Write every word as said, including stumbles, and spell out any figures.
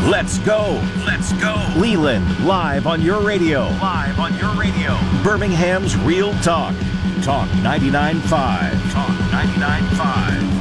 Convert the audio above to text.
Let's go. Let's go. Leland, live on your radio. Live on your radio. Birmingham's Real Talk. Talk ninety-nine point five. Talk ninety-nine point five.